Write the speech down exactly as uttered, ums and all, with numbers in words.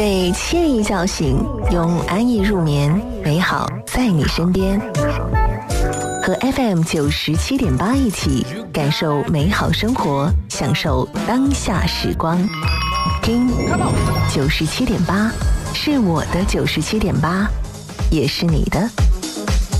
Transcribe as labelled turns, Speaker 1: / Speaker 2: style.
Speaker 1: 被惬意叫醒，用安逸入眠，美好在你身边。和 F M 九十七点八一起感受美好生活，享受当下时光。听九十七点八，是我的九十七点八，也是你的